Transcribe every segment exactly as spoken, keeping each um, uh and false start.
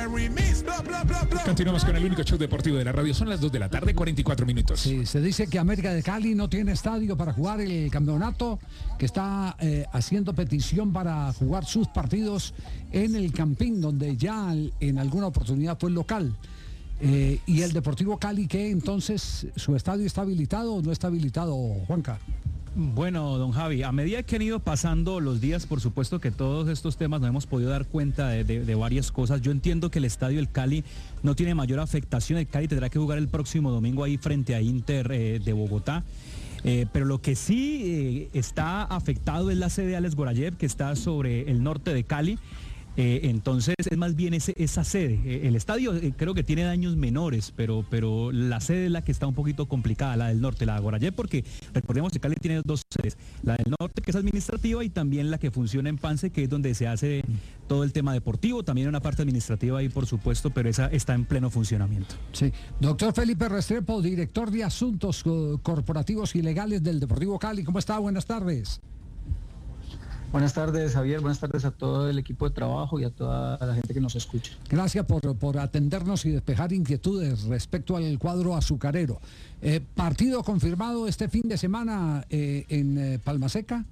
Continuamos con el único show deportivo de la radio. Son las dos de la tarde, cuarenta y cuatro minutos. Sí, se dice que América de Cali no tiene estadio para jugar el campeonato, que está eh, haciendo petición para jugar sus partidos en el Campín, donde ya en alguna oportunidad fue local. Eh, ¿Y el Deportivo Cali qué? Entonces, ¿su estadio está habilitado o no está habilitado, Juanca? Bueno, don Javi, a medida que han ido pasando los días, por supuesto que todos estos temas nos hemos podido dar cuenta de, de, de varias cosas. Yo entiendo que el estadio del Cali no tiene mayor afectación. El Cali tendrá que jugar el próximo domingo ahí frente a Inter eh, de Bogotá. Eh, pero lo que sí eh, está afectado es la sede de Alex Gorayev, que está sobre el norte de Cali. Eh, entonces es más bien ese, esa sede. Eh, el estadio eh, creo que tiene daños menores, pero, pero la sede es la que está un poquito complicada, la del norte, la de Gorayev, porque recordemos que Cali tiene dos sedes, la del norte que es administrativa y también la que funciona en Pance, que es donde se hace todo el tema deportivo, también una parte administrativa ahí por supuesto, pero esa está en pleno funcionamiento. Sí, doctor Felipe Restrepo, director de Asuntos Corporativos y Legales del Deportivo Cali, ¿cómo está? Buenas tardes. Buenas tardes, Javier. Buenas tardes a todo el equipo de trabajo y a toda la gente que nos escucha. Gracias por, por atendernos y despejar inquietudes respecto al cuadro azucarero. Eh, ¿Partido confirmado este fin de semana eh, en eh, Palma Seca?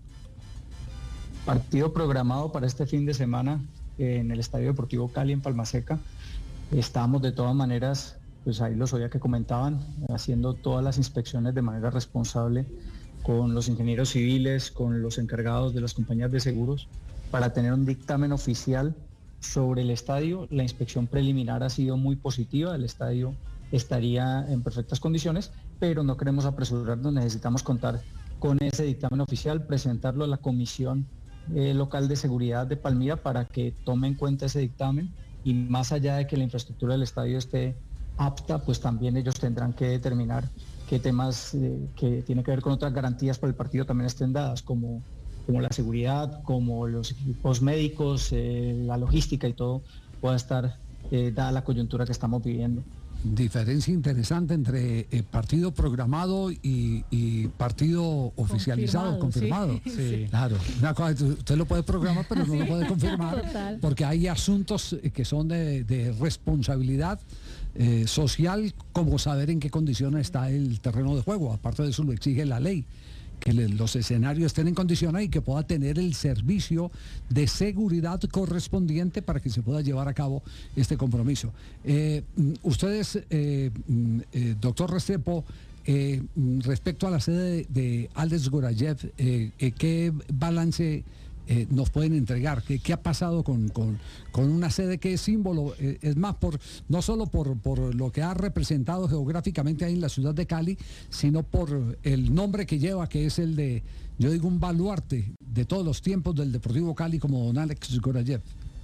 Partido programado para este fin de semana eh, en el Estadio Deportivo Cali en Palma Seca. Estamos de todas maneras, pues ahí los oía que comentaban, haciendo todas las inspecciones de manera responsable con los ingenieros civiles, con los encargados de las compañías de seguros, para tener un dictamen oficial sobre el estadio. La inspección preliminar ha sido muy positiva, el estadio estaría en perfectas condiciones, pero no queremos apresurarnos, necesitamos contar con ese dictamen oficial, presentarlo a la Comisión eh, Local de Seguridad de Palmira para que tome en cuenta ese dictamen, y más allá de que la infraestructura del estadio esté apta, pues también ellos tendrán que determinar qué temas eh, que tienen que ver con otras garantías para el partido también estén dadas, como, como la seguridad, como los equipos médicos, eh, la logística y todo pueda estar eh, dada la coyuntura que estamos viviendo. Diferencia interesante entre eh, partido programado y, y partido oficializado, confirmado. confirmado. Sí. Sí. Claro, una cosa, usted lo puede programar, pero no lo puede confirmar, total, porque hay asuntos que son de, de responsabilidad eh, social, como saber en qué condiciones está el terreno de juego. Aparte de eso lo exige la ley, que le, los escenarios estén en condiciones y que pueda tener el servicio de seguridad correspondiente para que se pueda llevar a cabo este compromiso. Eh, ustedes, eh, eh, doctor Restrepo, eh, respecto a la sede de, de Alex Gorayev, eh, eh, ¿qué balance eh, nos pueden entregar? ¿Qué, qué ha pasado con, con, con una sede que es símbolo? Eh, es más, por no solo por, por lo que ha representado geográficamente ahí en la ciudad de Cali, sino por el nombre que lleva, que es el de, yo digo, un baluarte de todos los tiempos del Deportivo Cali, como don Alex Gorayev.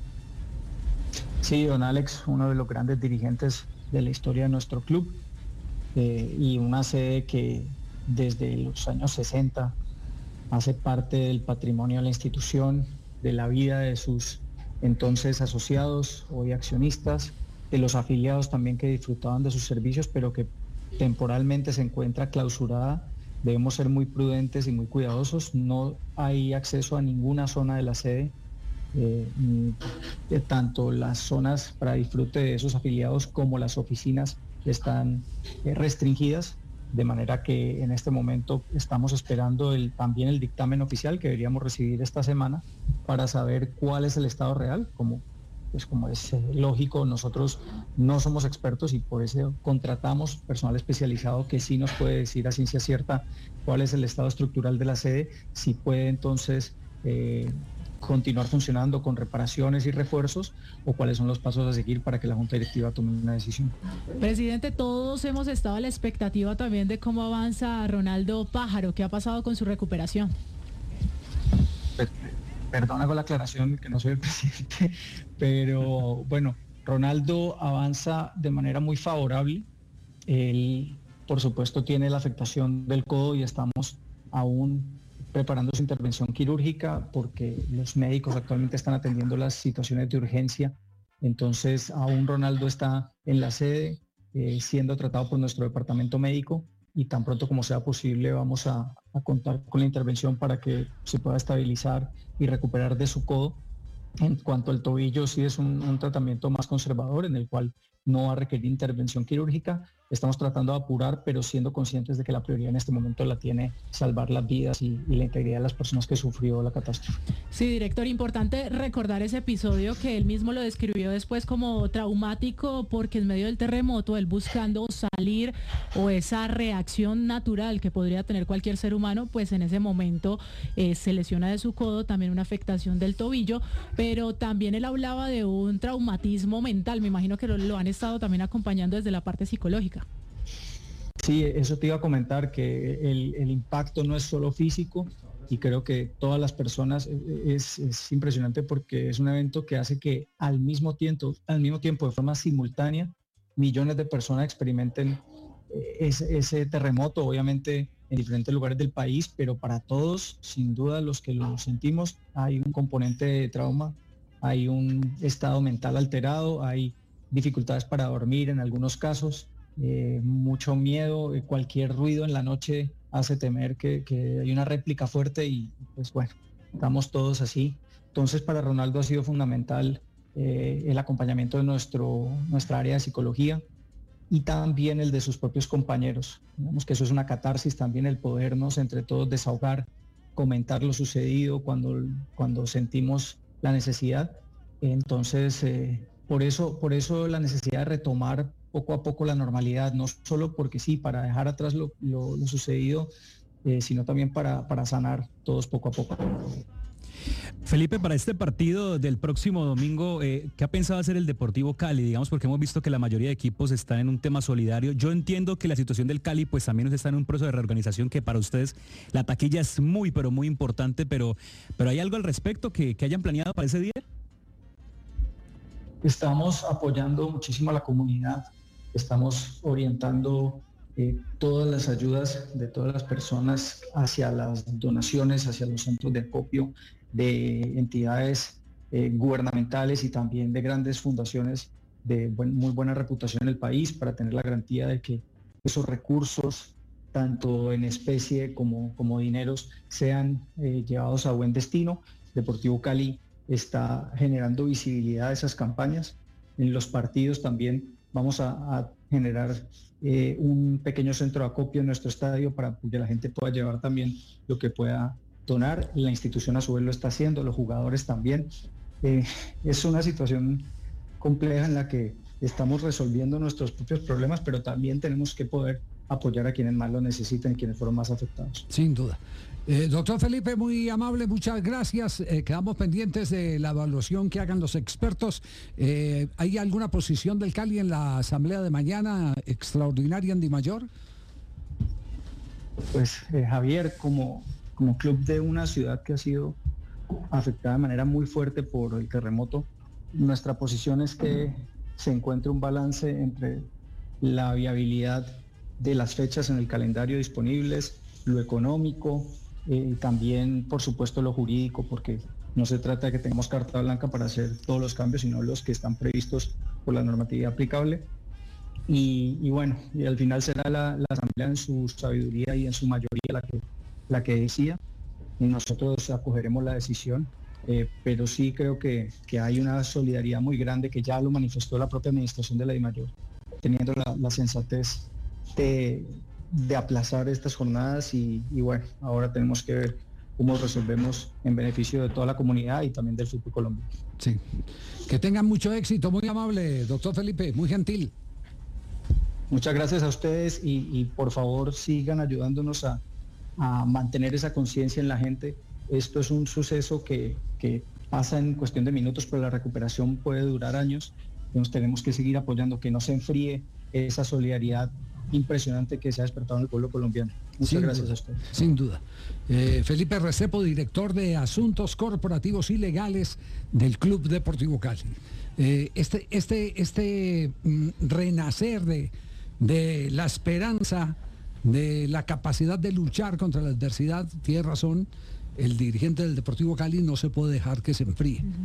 Sí, don Alex, uno de los grandes dirigentes de la historia de nuestro club, eh, y una sede que desde los años sesenta hace parte del patrimonio de la institución, de la vida de sus entonces asociados, hoy accionistas, de los afiliados también que disfrutaban de sus servicios, pero que temporalmente se encuentra clausurada. Debemos ser muy prudentes y muy cuidadosos. No hay acceso a ninguna zona de la sede, eh, de tanto las zonas para disfrute de esos afiliados como las oficinas están eh, restringidas. De manera que en este momento estamos esperando el, también el dictamen oficial que deberíamos recibir esta semana para saber cuál es el estado real. Como, pues como es eh, lógico, nosotros no somos expertos y por eso contratamos personal especializado que sí nos puede decir a ciencia cierta cuál es el estado estructural de la sede, si puede entonces eh, continuar funcionando con reparaciones y refuerzos, o cuáles son los pasos a seguir para que la Junta Directiva tome una decisión. Presidente, todos hemos estado a la expectativa también de cómo avanza Ronaldo Pájaro. ¿Qué ha pasado con su recuperación? Pues, perdona con la aclaración que no soy el presidente, pero bueno, Ronaldo avanza de manera muy favorable. Él, por supuesto, tiene la afectación del codo y estamos aún preparando su intervención quirúrgica porque los médicos actualmente están atendiendo las situaciones de urgencia. Entonces aún Ronaldo está en la sede eh, siendo tratado por nuestro departamento médico, y tan pronto como sea posible vamos a, a contar con la intervención para que se pueda estabilizar y recuperar de su codo En cuanto al tobillo, sí es un, un tratamiento más conservador en el cual no va a requerir intervención quirúrgica. Estamos tratando de apurar, pero siendo conscientes de que la prioridad en este momento la tiene salvar las vidas y, y la integridad de las personas que sufrió la catástrofe. Sí, director, importante recordar ese episodio que él mismo lo describió después como traumático, porque en medio del terremoto, él buscando salir o esa reacción natural que podría tener cualquier ser humano, pues en ese momento eh, se lesiona de su codo, también una afectación del tobillo, pero también él hablaba de un traumatismo mental. Me imagino que lo, lo han estado también acompañando desde la parte psicológica. Sí, eso te iba a comentar, que el, el impacto no es solo físico, y creo que todas las personas, es, es impresionante porque es un evento que hace que al mismo tiempo, al mismo tiempo de forma simultánea, millones de personas experimenten ese, ese terremoto, obviamente en diferentes lugares del país, pero para todos, sin duda los que lo sentimos, hay un componente de trauma, hay un estado mental alterado, hay dificultades para dormir en algunos casos. Eh, mucho miedo, eh, cualquier ruido en la noche hace temer que, que hay una réplica fuerte y pues bueno, estamos todos así. Entonces para Ronaldo ha sido fundamental eh, el acompañamiento de nuestro, nuestra área de psicología y también el de sus propios compañeros. Digamos que eso es una catarsis también, el podernos entre todos desahogar, comentar lo sucedido cuando, cuando sentimos la necesidad. Entonces eh, por eso, por eso la necesidad de retomar poco a poco la normalidad, no solo porque sí, para dejar atrás lo, lo, lo sucedido, eh, sino también para, para sanar todos poco a poco. Felipe, para este partido del próximo domingo, eh, ¿qué ha pensado hacer el Deportivo Cali? Digamos, porque hemos visto que la mayoría de equipos están en un tema solidario. Yo entiendo que la situación del Cali pues también está en un proceso de reorganización, que para ustedes la taquilla es muy, pero muy importante, pero, pero ¿hay algo al respecto que, que hayan planeado para ese día? Estamos apoyando muchísimo a la comunidad. Estamos orientando eh, todas las ayudas de todas las personas hacia las donaciones, hacia los centros de acopio de entidades eh, gubernamentales y también de grandes fundaciones de buen, muy buena reputación en el país, para tener la garantía de que esos recursos, tanto en especie como, como dineros, sean eh, llevados a buen destino. Deportivo Cali está generando visibilidad de esas campañas. En los partidos también vamos a, a generar eh, un pequeño centro de acopio en nuestro estadio para que la gente pueda llevar también lo que pueda donar. La institución a su vez lo está haciendo, los jugadores también. Eh, es una situación compleja en la que estamos resolviendo nuestros propios problemas, pero también tenemos que poder apoyar a quienes más lo necesitan y quienes fueron más afectados. Sin duda. Eh, doctor Felipe, muy amable, muchas gracias. Eh, quedamos pendientes de la evaluación que hagan los expertos. Eh, ¿Hay alguna posición del Cali en la asamblea de mañana extraordinaria en Dimayor? Pues eh, Javier, como, como club de una ciudad que ha sido afectada de manera muy fuerte por el terremoto, nuestra posición es que se encuentre un balance entre la viabilidad de las fechas en el calendario disponibles, lo económico, y eh, también por supuesto lo jurídico, porque no se trata de que tengamos carta blanca para hacer todos los cambios, sino los que están previstos por la normatividad aplicable. Y, y bueno, y al final será la, la asamblea en su sabiduría y en su mayoría la que, la que decida, y nosotros acogeremos la decisión. Eh, pero sí creo que, que hay una solidaridad muy grande, que ya lo manifestó la propia administración de la DIMAYOR, teniendo la, la sensatez de, de aplazar estas jornadas y, y bueno, ahora tenemos que ver cómo resolvemos en beneficio de toda la comunidad y también del fútbol colombiano. Sí. Que tengan mucho éxito, muy amable, doctor Felipe, muy gentil. Muchas gracias a ustedes y, y por favor sigan ayudándonos a, a mantener esa conciencia en la gente. Esto es un suceso que, que pasa en cuestión de minutos, pero la recuperación puede durar años. Entonces tenemos que seguir apoyando, que no se enfríe esa solidaridad impresionante que se ha despertado en el pueblo colombiano. Muchas sin gracias duda, a ustedes. Sin duda. Eh, Felipe Restrepo, director de Asuntos Corporativos y Legales del Club Deportivo Cali. Eh, este este, este mm, renacer de, de la esperanza, de la capacidad de luchar contra la adversidad, tiene razón, el dirigente del Deportivo Cali no se puede dejar que se enfríe. Uh-huh.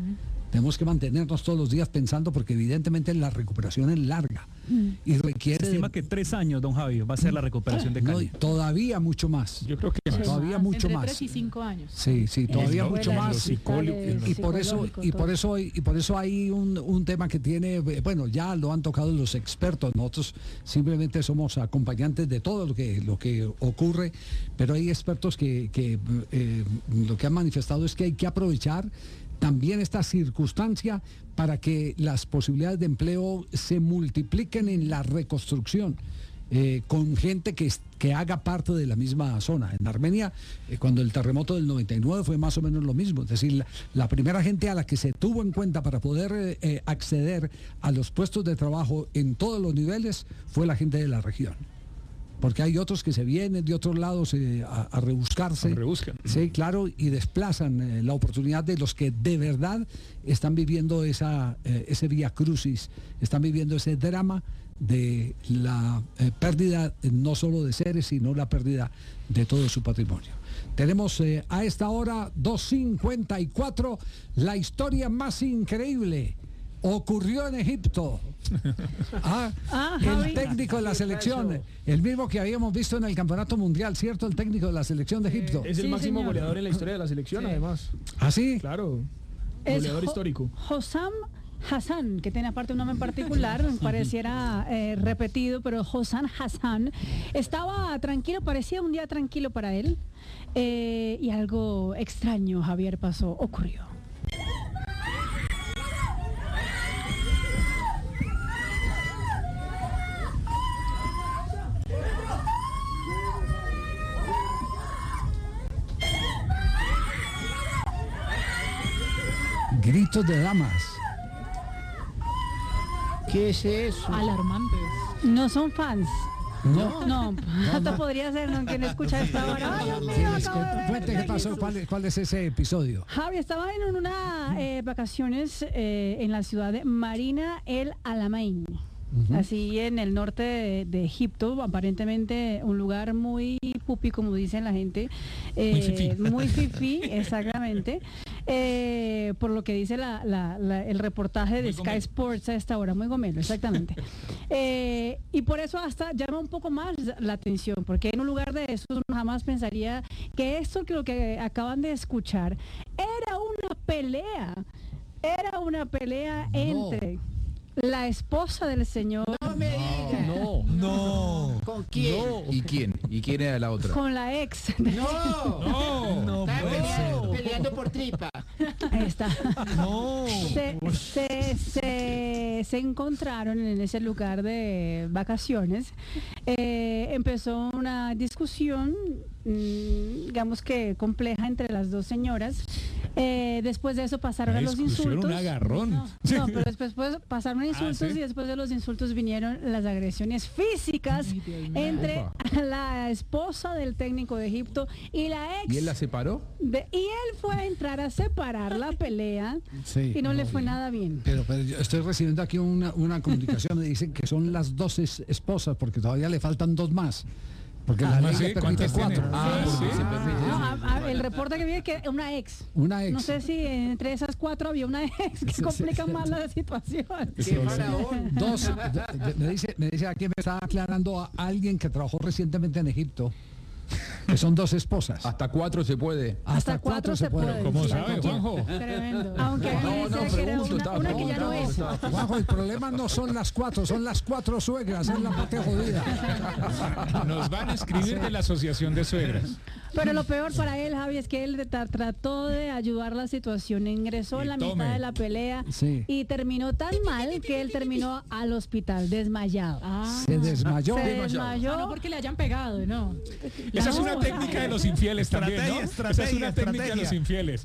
Tenemos que mantenernos todos los días pensando porque evidentemente la recuperación es larga mm. y requiere... Se estima que tres años, don Javi, va a ser la recuperación de Cali. No, todavía mucho más. Yo creo que sí, todavía más. mucho Entre más. tres y cinco años. Sí, sí, todavía es mucho más. Y, y por eso y por eso y por eso hay un, un tema que tiene, bueno, ya lo han tocado los expertos. Nosotros simplemente somos acompañantes de todo lo que lo que ocurre, pero hay expertos que, que eh, lo que han manifestado es que hay que aprovechar también esta circunstancia para que las posibilidades de empleo se multipliquen en la reconstrucción, eh, con gente que, que haga parte de la misma zona. En Armenia, eh, cuando el terremoto del noventa y nueve fue más o menos lo mismo, es decir, la, la primera gente a la que se tuvo en cuenta para poder eh, acceder a los puestos de trabajo en todos los niveles fue la gente de la región. Porque hay otros que se vienen de otros lados eh, a, a rebuscarse. A rebuscan. Sí, claro, y desplazan eh, la oportunidad de los que de verdad están viviendo esa, eh, ese vía crucis, están viviendo ese drama de la eh, pérdida eh, no solo de seres, sino la pérdida de todo su patrimonio. Tenemos eh, a esta hora dos cincuenta y cuatro, la historia más increíble. Ocurrió en Egipto. Ah, ah, el técnico de la selección, el mismo que habíamos visto en el campeonato mundial, ¿cierto? El técnico de la selección de Egipto. Eh, es el sí, máximo señor. goleador en la historia de la selección, sí. Además. ¿Ah, sí? Claro. Es goleador Ho histórico. Hossam Hassan, que tiene aparte un nombre en particular, pareciera eh, repetido, pero Hossam Hassan estaba tranquilo, parecía un día tranquilo para él, eh, y algo extraño, Javier, pasó, ocurrió. Gritos de damas. ¿Qué es eso? Alarmantes. No son fans. No, no, hasta podría ser, ¿no? Quien escucha esta hora. Ay, Dios mío, sí, acabo de ver cuente qué pasó, ¿cuál es, cuál es ese episodio? Javi, estaba en unas eh, vacaciones eh, en la ciudad de Marina El Alamein. Uh-huh. Así en el norte de, de Egipto, aparentemente un lugar muy pupi, como dicen la gente, eh, muy fifí, muy fifí exactamente, eh, por lo que dice la, la, la, el reportaje de muy Sky gomelo. Sports a esta hora, muy gomelo, exactamente. eh, y por eso hasta llama un poco más la atención, porque en un lugar de eso uno jamás pensaría que esto que lo que acaban de escuchar era una pelea, era una pelea no. entre la esposa del señor. No me digas. No, no. ¿Con quién? No. ¿Y quién? ¿Y quién era la otra? Con la ex. No, no, no está puede peleando, ser. peleando por tripa. Ahí está. No. Se, se, se, se encontraron en ese lugar de vacaciones. Eh, empezó una discusión, mmm, digamos que compleja entre las dos señoras. Eh, después de eso pasaron a los insultos. Un agarrón. No, no, pero después pasaron a insultos. Ah, ¿sí? Y después de los insultos vinieron las agresiones físicas. Ay, entre Opa. la esposa del técnico de Egipto y la ex. ¿Y él la separó? De, y él fue a entrar a separar la pelea, sí, y no, no le fue bien. nada bien. Pero, pero yo estoy recibiendo aquí una, una comunicación, me dicen que son las dos es, esposas, porque todavía le faltan dos más. Porque ah, la ley sí, le permite cuatro. Ah, sí, sí, sí. se permite. No, a, a, el reporte que vi es que una ex. Una ex. No sé si entre esas cuatro había una ex que sí, complica sí. más la situación. Qué faraón. Dos, de, de, me dice, me dice aquí, me está aclarando a alguien que trabajó recientemente en Egipto, que son dos esposas. Hasta cuatro se puede. Hasta, Hasta cuatro, cuatro se puede. puede. ¿Cómo sabe, Juanjo? Tremendo. Aunque no, no, que era una, una que ya no es. Juanjo, el problema no son las cuatro, son las cuatro suegras, es la parte jodida. Nos van a escribir de la Asociación de Suegras. Pero lo peor para él, Javi, es que él tra trató de ayudar la situación, ingresó en la tome. mitad de la pelea sí. y terminó tan mal que él terminó al hospital desmayado. Ah. Se desmayó. Se desmayó. Ah, no porque le hayan pegado, no. Esa no, es una técnica de los infieles también, ¿no? Esa es una técnica de los infieles.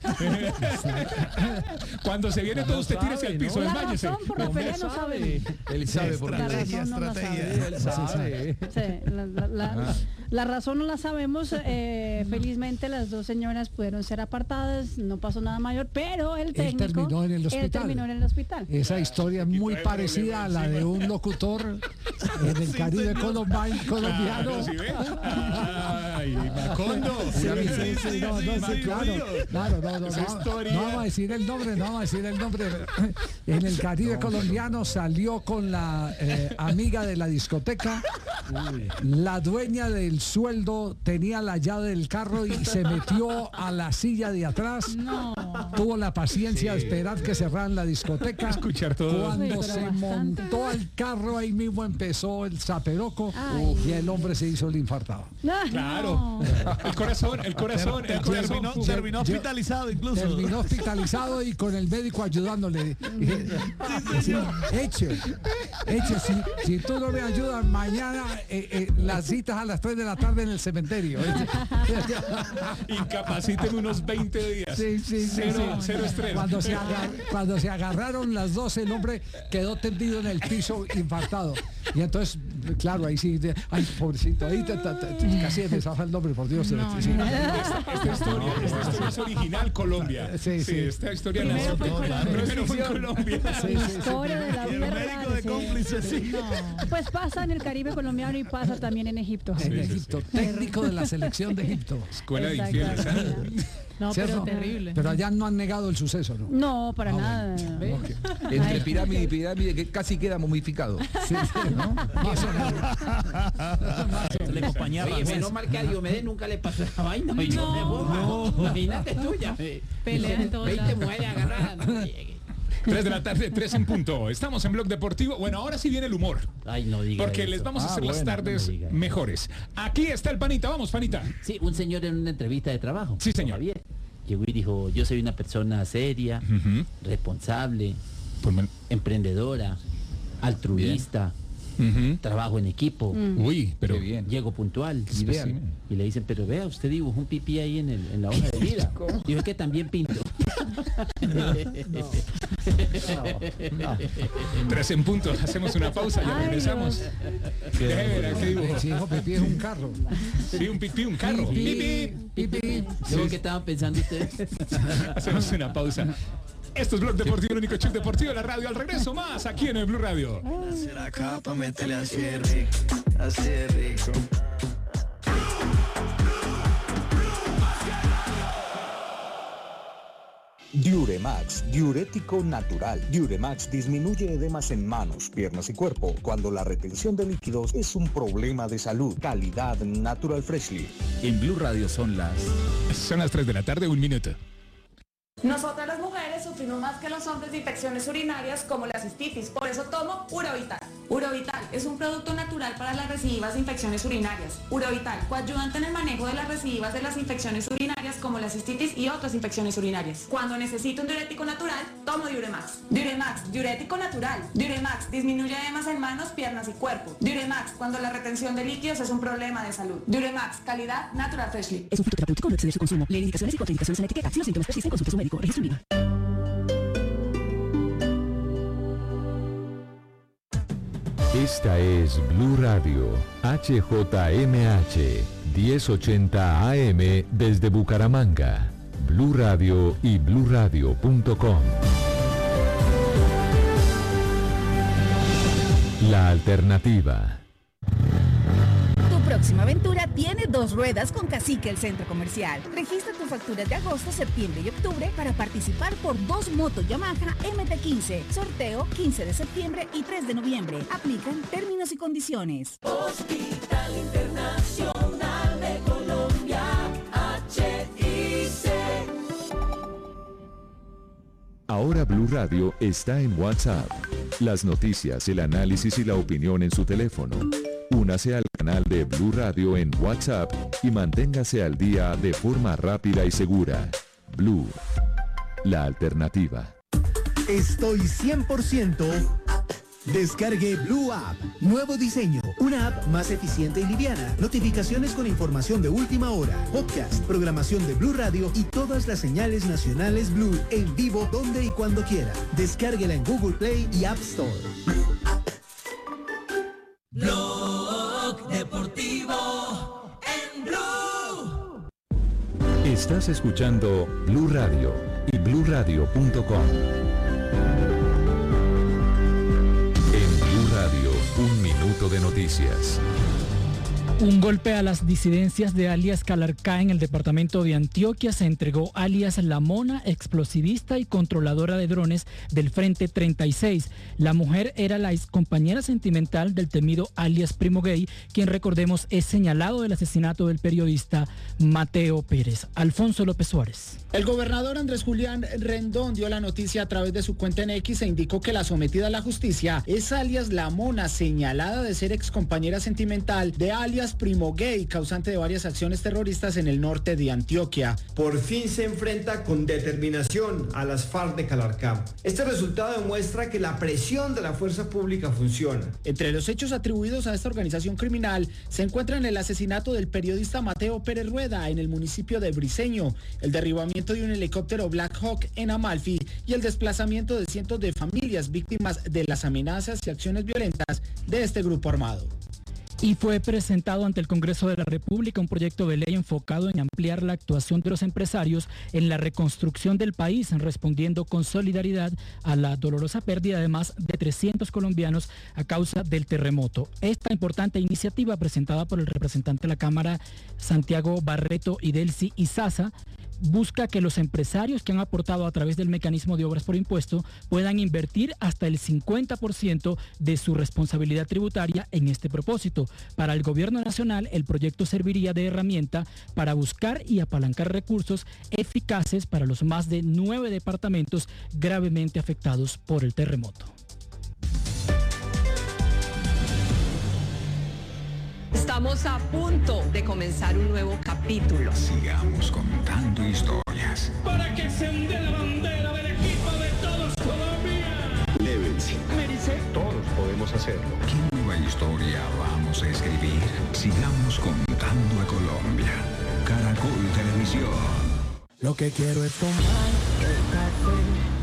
Cuando se viene todo, usted tírese al piso, la desmáyese. razón por la pelea no sabe. Él sabe por la razón no la sabe. Él sabe. Sí, la, la, la, La razón no la sabemos. Eh, felizmente las dos señoras pudieron ser apartadas, no pasó nada mayor, pero el técnico él terminó en el hospital. Él terminó en el hospital. Esa historia es muy parecida a la de un locutor en el Caribe colombiano. colombiano. Ay, Macondo. Sí, sí, sí, no, no, sí, claro, claro, no, no, no, no vamos a decir el nombre, no vamos a decir el nombre. En el Caribe colombiano salió con la eh, amiga de la discoteca. La dueña del sueldo tenía la llave del carro y se metió a la silla de atrás. No. Tuvo la paciencia sí. de esperar que cerraran la discoteca. Escuchar todo. Cuando sí, se bastante. montó al carro, ahí mismo empezó el zaperoco y el hombre se hizo el infartado. Claro. El corazón, el corazón, el corazón. Terminó, terminó hospitalizado incluso. Terminó hospitalizado y con el médico ayudándole. Eche, eche, si, si tú no me ayudas mañana, eh, eh, las citas a las tres de la tarde en el cementerio. Incapaciten unos veinte días. Sí, sí, cero, sí, sí. cero estrés. Cuando se, agar, cuando se agarraron las dos, el hombre quedó tendido en el piso infartado. Y entonces, claro, ahí sí, ay, pobrecito, ahí te, te, te, casi me zafa el nombre, por Dios. No, sí. no. Esta, esta historia, esta historia es original Colombia. Sí, sí. sí esta historia Primero nació fue Colombia. Colombia. Primero fue Colombia. Sí, sí, sí. Historia de la Y el vida médico real, de sí. cómplice, sí. No. Pues pasa en el Caribe colombiano y pasa también en Egipto. En Sí, sí, Egipto, sí. técnico de la selección de Egipto. Escuela de Exacto. infieles. No, ¿Cierto? pero terrible. Pero allá no han negado el suceso, ¿no? No, para Ah, nada. bueno. Ok. Entre Ay. pirámide y pirámide que casi queda momificado. Sí, sí, ¿no? Más o menos. Le acompañaba. Oye, menos mal que a Diomedes nunca le pasó esa vaina. No, no. Imagínate tuya. Pelea en todos veinte lados. mujeres agarradas. No llegue. tres de la tarde, tres en punto. Estamos en Blog Deportivo. Bueno, ahora sí viene el humor. Ay, no diga Porque eso. les vamos a Ah, hacer las bueno, tardes no me diga eso. mejores. Aquí está el panita. Vamos, panita. Sí, un señor en una entrevista de trabajo. Sí, señor. Javier, llegó y dijo, yo soy una persona seria, Ujú. responsable, Pues me- emprendedora, altruista, Ujú. trabajo en equipo, Uy, pero Qué bien. llego puntual. Qué Y, vean, espécimen. y le dicen, pero vea, usted dibujó un pipí ahí en, el, en la hoja de vida. Dijo que también pinto. tres en punto. Hacemos una pausa y Ay, regresamos. Deje ver, ¿qué dibujo? Si dijo pipí es un carro. Sí, un pipí, un carro. Pipí. Pipí. Dijo que estaban pensando ustedes. Hacemos una pausa. Esto es Blog Deportivo, el único show deportivo de la radio. Al regreso más aquí en el Blue Radio. La capa, métele así de rico, así de rico. Diuremax, diurético natural. Diuremax disminuye edemas en manos, piernas y cuerpo cuando la retención de líquidos es un problema de salud. Calidad Natural Freshly. En Blue Radio son las... Son las tres de la tarde, un minuto. Nosotras las mujeres sufrimos más que los hombres de infecciones urinarias como la cistitis, por eso tomo Urovital. Urovital es un producto natural para las recidivas de infecciones urinarias. Urovital, coayudante en el manejo de las recidivas de las infecciones urinarias como la cistitis y otras infecciones urinarias. Cuando necesito un diurético natural, tomo Diuremax. Diuremax, diurético natural. Diuremax disminuye edemas en manos, piernas y cuerpo. Diuremax, cuando la retención de líquidos es un problema de salud. Diuremax, calidad Natural Freshly. Es un fitoterapéutico, no excede su consumo. Lee indicaciones y contraindicaciones en etiqueta. Si los síntomas persisten, consulte a su médico. Registro Unida. Esta es Blue Radio, H J M H, diez ochenta A M desde Bucaramanga. Blue Radio y blue radio punto com. La alternativa. Tu próxima aventura tiene dos ruedas con Cacique el Centro Comercial. Registra tus facturas de agosto, septiembre y octubre para participar por dos motos Yamaha M T quince. Sorteo quince de septiembre y tres de noviembre. Aplican términos y condiciones. Hospital Internacional de Colombia, H I C. Ahora Blue Radio está en WhatsApp. Las noticias, el análisis y la opinión en su teléfono. Únase al canal de Blue Radio en WhatsApp y manténgase al día de forma rápida y segura. Blue, la alternativa. Estoy cien por ciento. Descargue Blue App. Nuevo diseño. Una app más eficiente y liviana. Notificaciones con información de última hora. Podcast, programación de Blue Radio y todas las señales nacionales Blue en vivo donde y cuando quiera. Descárguela en Google Play y App Store. Blog Deportivo Estás escuchando Blue Radio y blue radio punto com. En Blue Radio, un minuto de noticias. Un golpe a las disidencias de alias Calarcá en el departamento de Antioquia. Se entregó alias La Mona, explosivista y controladora de drones del Frente treinta y seis. La mujer era la excompañera sentimental del temido alias Primo Gay, quien, recordemos, es señalado del asesinato del periodista Mateo Pérez. Alfonso López Suárez. El gobernador Andrés Julián Rendón dio la noticia a través de su cuenta en X e indicó que la sometida a la justicia es alias La Mona, señalada de ser excompañera sentimental de alias Primo Gay, causante de varias acciones terroristas en el norte de Antioquia. Por fin se enfrenta con determinación a las FARC de Calarcá. Este resultado demuestra que la presión de la fuerza pública funciona. Entre los hechos atribuidos a esta organización criminal se encuentran el asesinato del periodista Mateo Pérez Rueda en el municipio de Briceño, el derribamiento de un helicóptero Black Hawk en Amalfi y el desplazamiento de cientos de familias víctimas de las amenazas y acciones violentas de este grupo armado. Y fue presentado ante el Congreso de la República un proyecto de ley enfocado en ampliar la actuación de los empresarios en la reconstrucción del país, respondiendo con solidaridad a la dolorosa pérdida de más de trescientos colombianos a causa del terremoto. Esta importante iniciativa, presentada por el representante de la Cámara, Santiago Barreto y Delcy Izaza, busca que los empresarios que han aportado a través del mecanismo de obras por impuesto puedan invertir hasta el cincuenta por ciento de su responsabilidad tributaria en este propósito. Para el gobierno nacional, el proyecto serviría de herramienta para buscar y apalancar recursos eficaces para los más de nueve departamentos gravemente afectados por el terremoto. Estamos a punto de comenzar un nuevo capítulo. Sigamos contando historias. Para que se hunde la bandera del equipo de todos Colombia. Levels. Merice. Todos podemos hacerlo. ¿Qué nueva historia vamos a escribir? Sigamos contando a Colombia. Caracol Televisión. Lo que quiero es tomar el café